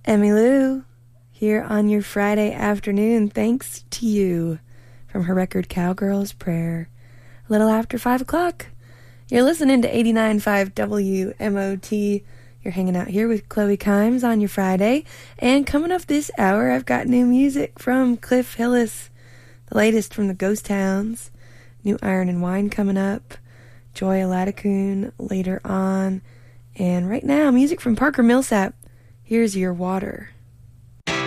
Emmylou, here on your Friday afternoon, thanks to you, from her record Cowgirl's Prayer. A little after 5 o'clock. You're listening to 89.5 WMOT. You're hanging out here with Chloe Kimes on your Friday. And coming up this hour, I've got new music from Cliff Hillis, the latest from the Ghost Towns, new Iron and Wine coming up, Joy Ladakun later on, and right now, music from Parker Millsap. Here's Your Water.